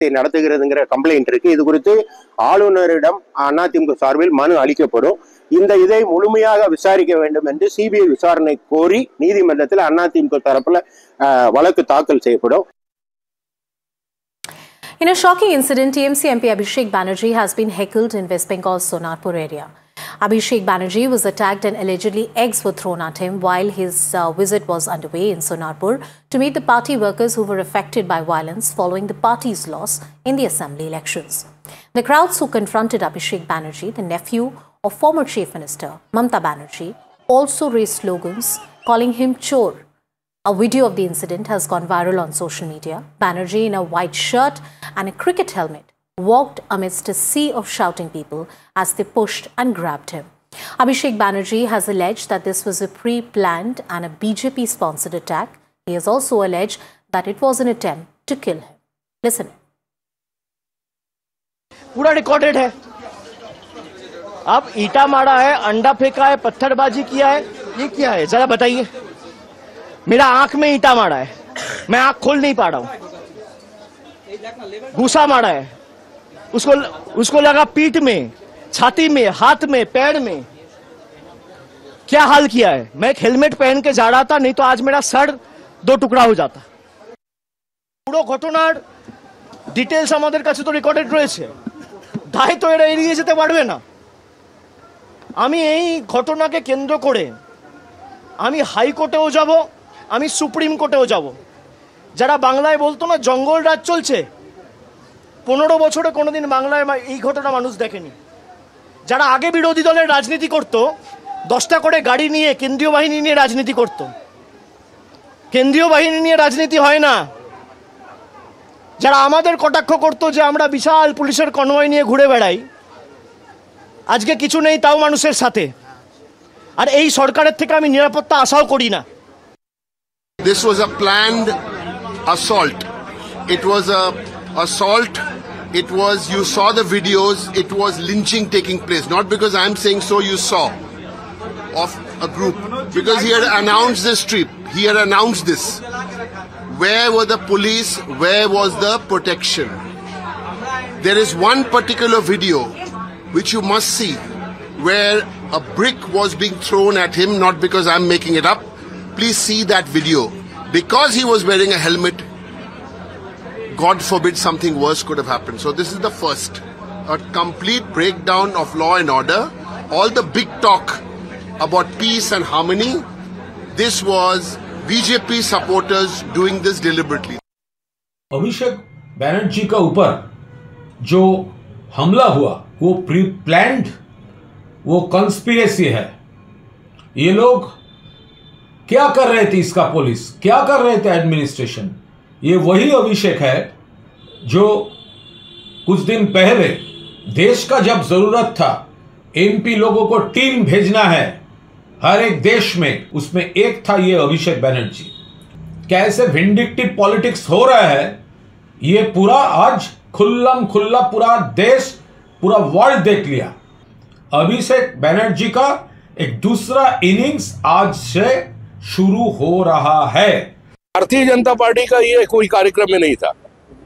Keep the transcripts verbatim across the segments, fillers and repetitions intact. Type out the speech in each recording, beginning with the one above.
நடத்துகிறதுங்கிற complaint இருக்கு. இது குறித்து ஆளுநரிடம் அதிமுக சார்பில் மனு அளிக்கப்படும். இந்த இதை முழுமையாக விசாரிக்க வேண்டும் என்று சிபிஐ விசாரணை கோரி நீதிமன்றத்தில் அதிமுக தரப்புல வழக்கு தாக்கல் செய்யப்படும். In a shocking incident, T M C M P Abhishek Banerjee has been heckled in West Bengal's Sonarpur area. Abhishek Banerjee was attacked and allegedly eggs were thrown at him while his uh, visit was underway in Sonarpur to meet the party workers who were affected by violence following the party's loss in the assembly elections. The crowds who confronted Abhishek Banerjee, the nephew of former Chief Minister Mamata Banerjee, also raised slogans calling him Chor. A video of the incident has gone viral on social media. Banerjee, in a white shirt and a cricket helmet, walked amidst a sea of shouting people as they pushed and grabbed him. Abhishek Banerjee has alleged that this was a pre-planned and a B J P-sponsored attack. He has also alleged that it was an attempt to kill him. Listen. पूरा recorded है. अब ईटा मारा है, अंडा फेंका है, पत्थरबाजी किया है, ये क्या है जरा बताइए. मेरा आंख में ईटा मारा है, मैं आंख खोल नहीं पा रहा हूं. घूसा मारा है, उसको उसको लगा पीठ में, छाती में, हाथ में, पैर में. क्या हाल किया है. मैं एक हेलमेट पहन के जा रहा था, नहीं तो आज मेरा सर दो टुकड़ा हो जाता. পুরো ঘটনার ডিটেইলস আমাদের কাছে তো রেকর্ডেড রয়েছে. দায় তো এরা এড়িয়ে যেতে পারবে না. আমি এই ঘটনাকে কেন্দ্র করে আমি হাইকোর্টেও যাব, আমি সুপ্রিম কোর্টেও যাব. যারা বাংলায় বলতো না জঙ্গল রাজ চলছে, পনেরো বছরে কোনোদিন বাংলায় এই ঘটনা মানুষ দেখেনি. যারা আগে বিরোধী দলের রাজনীতি করত, দশটা করে গাড়ি নিয়ে কেন্দ্রীয় বাহিনী নিয়ে রাজনীতি করত. কেন্দ্রীয় বাহিনী নিয়ে রাজনীতি হয় না. যারা আমাদের কটাক্ষ করতো যে আমরা বিশাল পুলিশের কনভয় নিয়ে ঘুরে বেড়াই, আজকে কিছু নেই তাও মানুষের সাথে. আর এই সরকারের থেকে আমি নিরাপত্তা আশাও করি না. This was a planned assault. It was a assault. It was, you saw the videos, it was lynching taking place. Not because I'm saying so, you saw of a group. Because he had announced this trip. He had announced this. Where were the police? Where was the protection? There is one particular video which you must see where a brick was being thrown at him, not because I'm making it up. Please see that video. Because he was wearing a helmet, God forbid something worse could have happened. So this is the first. A complete breakdown of law and order. All the big talk about peace and harmony, this was B J P supporters doing this deliberately. अभिषेक बैनर्जी का ऊपर जो हमला हुआ वो pre planned, वो conspiracy है. ये लोग क्या कर रहे थे, इसका पुलिस क्या कर रहे थे, एडमिनिस्ट्रेशन. ये वही अभिषेक है जो कुछ दिन पहले देश का जब जरूरत था एमपी लोगों को टीम भेजना है हर एक देश में, उसमें एक था ये अभिषेक बैनर्जी. कैसे विंडिक्टिव पॉलिटिक्स हो रहा है ये पूरा आज खुल्लम खुल्ला पूरा देश, पूरा वर्ल्ड देख लिया. अभिषेक बैनर्जी का एक दूसरा इनिंग्स आज से शुरू हो रहा है. भारतीय जनता पार्टी का ये कोई कार्यक्रम में नहीं था.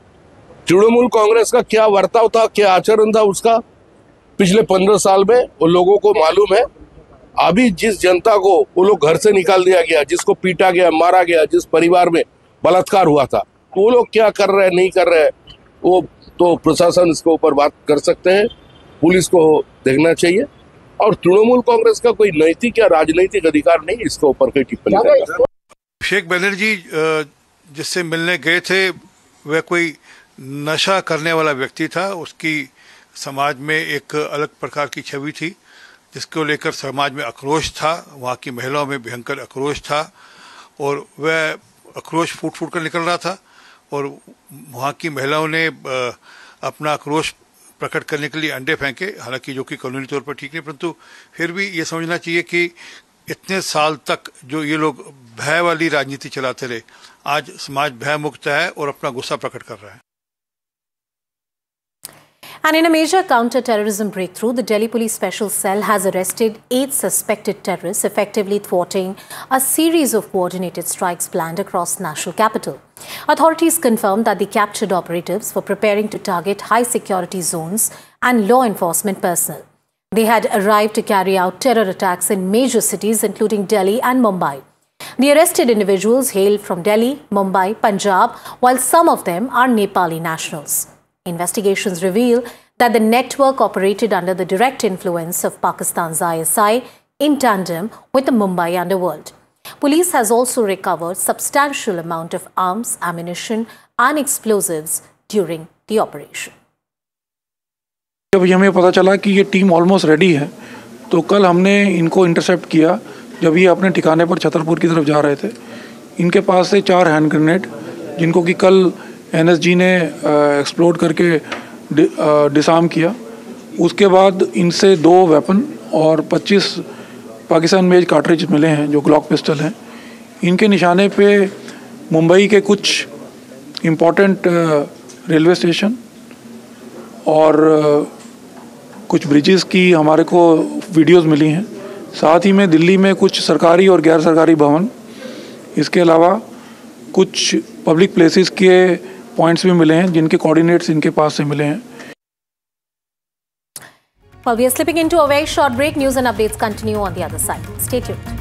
तृणमूल कांग्रेस का क्या वर्ताव था, क्या आचरण था उसका पिछले पंद्रह साल में वो लोगों को मालूम है. अभी जिस जनता को वो लोग घर से निकाल दिया गया, जिसको पीटा गया, मारा गया, जिस परिवार में बलात्कार हुआ था, वो लोग क्या कर रहे हैं नहीं कर रहे हैं वो तो प्रशासन इसके ऊपर बात कर सकते हैं. पुलिस को देखना चाहिए और तृणमूल कांग्रेस का कोई नैतिक या राजनीतिक अधिकार नहीं इसके ऊपर कोई टिप्पणी करना. अभिषेक बनर्जी जिससे मिलने गए थे वह कोई नशा करने वाला व्यक्ति था. उसकी समाज में एक अलग प्रकार की छवि थी जिसको लेकर समाज में आक्रोश था. वहाँ की महिलाओं में भयंकर आक्रोश था और वह आक्रोश फूट फूट कर निकल रहा था. और वहाँ की महिलाओं ने अपना आक्रोश प्रकट करने के लिए अंडे फेंके, हालांकि जो कि कानूनी तौर पर ठीक नहीं, परंतु फिर भी ये समझना चाहिए कि इतने साल तक जो ये लोग भय वाली राजनीति चलाते रहे, आज समाज भय मुक्त है और अपना गुस्सा प्रकट कर रहा है. And in a major counter-terrorism breakthrough, the Delhi Police Special Cell has arrested eight suspected terrorists, effectively thwarting a series of coordinated strikes planned across the national capital. Authorities confirmed that the captured operatives were preparing to target high-security zones and law enforcement personnel. They had arrived to carry out terror attacks in major cities including Delhi and Mumbai. The arrested individuals hail from Delhi, Mumbai, Punjab, while some of them are Nepali nationals. Investigations reveal that the network operated under the direct influence of Pakistan's I S I in tandem with the Mumbai underworld. Police has also recovered substantial amount of arms, ammunition and explosives during the operation. जब हमें पता चला कि ये team almost ready है, तो कल हमने इनको इंटरसेप्ट किया जब ये अपने ठिकाने पर छतरपुर की तरफ जा रहे थे। इनके पास से चार हैंड ग्रेनेड, जिनको कि कल एनएसजी ने एक्सप्लोड करके डिसार्म किया। उसके बाद इनसे दो वेपन और पच्चीस पाकिस्तान मेड कार्ट्रिज मिले हैं जो ग्लॉक पिस्टल हैं। इनके निशाने पे मुंबई के कुछ इम्पोर्टेंट रेलवे स्टेशन और कुछ ब्रिजेस की हमारे को वीडियोस मिली हैं। साथ ही में दिल्ली में कुछ सरकारी और गैर सरकारी भवन, इसके अलावा कुछ पब्लिक प्लेसेस के पॉइंट्स भी मिले हैं जिनके कोऑर्डिनेट्स इनके पास से मिले हैं। Well, we are slipping into a very short break. News and updates continue on the other side. Stay tuned.